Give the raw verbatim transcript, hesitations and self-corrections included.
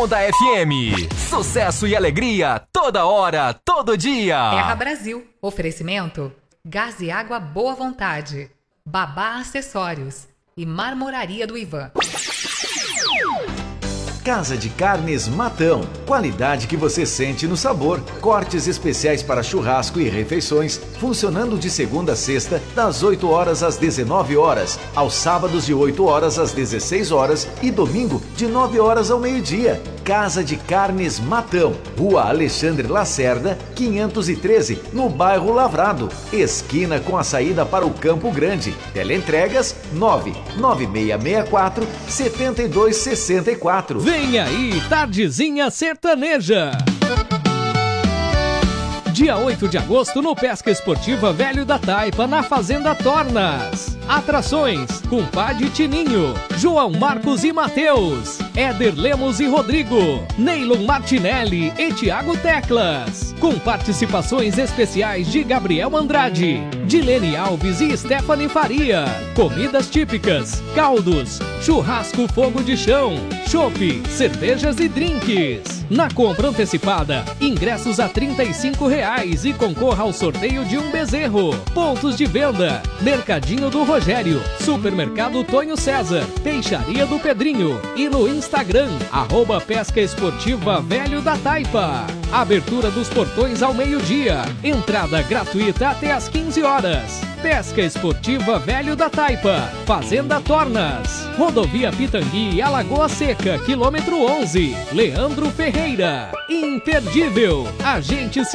Onda F M. Sucesso e alegria toda hora, todo dia. Terra Brasil. Oferecimento: Gás e Água Boa Vontade, Babá Acessórios e Marmoraria do Ivan. Casa de Carnes Matão. Qualidade que você sente no sabor. Cortes especiais para churrasco e refeições, funcionando de segunda a sexta, das oito horas às dezenove horas, aos sábados de oito horas às dezesseis horas e domingo de nove horas ao meio-dia. Casa de Carnes Matão, Rua Alexandre Lacerda, quinhentos e treze, no bairro Lavrado, esquina com a saída para o Campo Grande. Teleentregas nove nove seis seis quatro, sete dois seis quatro. Vem aí, Tardezinha Sertaneja. Dia oito de agosto no Pesca Esportiva Velho da Taipa, na Fazenda Tornas. Atrações: Compadre Tininho, João Marcos e Matheus, Éder Lemos e Rodrigo, Neylon Martinelli e Thiago Teclas. Com participações especiais de Gabriel Andrade, Dilene Alves e Stephanie Faria. Comidas típicas, caldos, churrasco fogo de chão, chopp, cervejas e drinks. Na compra antecipada, ingressos a trinta e cinco reais e concorra ao sorteio de um bezerro. Pontos de venda: Mercadinho do Rogério, Supermercado Tonho César, Peixaria do Pedrinho e no Instagram, arroba Pesca Esportiva Velho da Taipa. Abertura dos portões ao meio-dia. Entrada gratuita até às quinze horas. Pesca Esportiva Velho da Taipa, Fazenda Tornas, Rodovia Pitangui, Alagoa Seca, quilômetro onze. Leandro Ferreira. Imperdível. A gente se